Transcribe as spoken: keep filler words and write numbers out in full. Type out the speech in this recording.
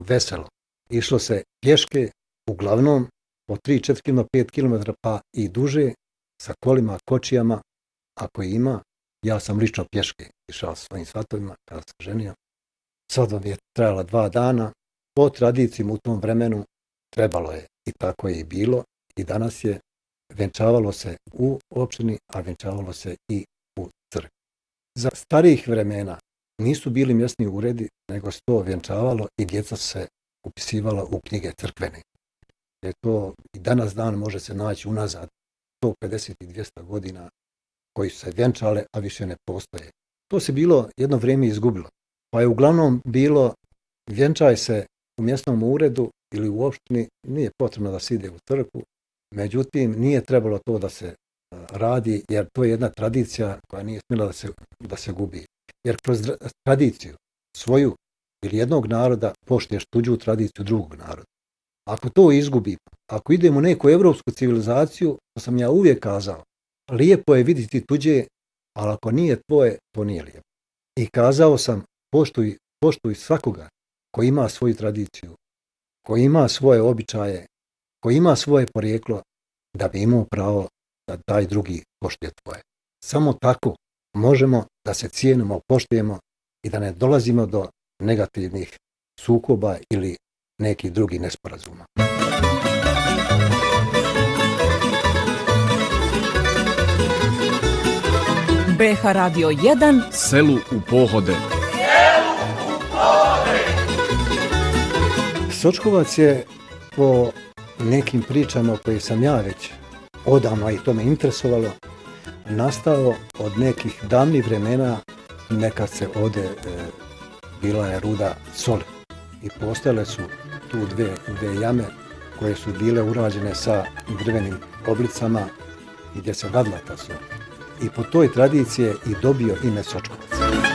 veselo. Išlo se pješke, uglavnom po tri četiri kilometra, pet kilometara pa i duže, sa kolima, kočijama, ako je ima. Ja sam lično pješke išao sa svojim svatovima kada sam ženio. Svadba mi je trajala dva dana. Po tradicijama u tom vremenu trebalo je i tako je i bilo. I danas je venčavalo se u opštini, a venčavalo se i u crkvi. Za starijih vremena nisu bili mjesni uredi, nego se to venčavalo i djeca se upisivala u knjige crkvene. Jer to i danas dan može se naći unazad sto pedeset i dvjesto godina koji su se venčale, a više ne postoje. To se bilo jedno vrijeme izgubilo. Pa je uglavnom bilo vjenčaj se u mjesnom uredu ili u opštini, nije potrebno da se ide u crkvu, međutim nije trebalo to da se radi, jer to je jedna tradicija koja nije smjela da se, da se gubi. Jer kroz tradiciju svoju ili jednog naroda poštuješ tuđu tradiciju drugog naroda. Ako to izgubimo, ako idemo u neku evropsku civilizaciju, to sam ja uvijek kazao, lijepo je vidjeti tuđe, ali ako nije tvoje, to nije lijepo. I kazao sam, poštuj, poštuj svakoga koji ima svoju tradiciju, koji ima svoje običaje, koji ima svoje porijeklo, da bi imao pravo da taj drugi poštuje tvoje. Samo tako možemo da se cijenimo, poštujemo i da ne dolazimo do negativnih sukoba ili nekih drugih nesporazuma. be ha Radio jedan Selu u pohode. Sočkovac je po nekim pričama koje sam ja već odavno i to me interesovalo, nastao od nekih davnih vremena, nekad se ovdje e, bila je ruda soli i postojale su tu dve, dve jame koje su bile urađene sa drvenim oblicama gdje se vadila ta sol. I po toj tradiciji je i dobio ime Sočkovac.